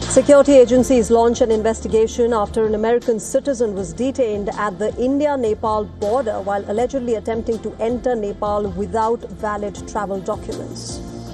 Security agencies launched an investigation after an American citizen was detained at the India-Nepal border while allegedly attempting to enter Nepal without valid travel documents.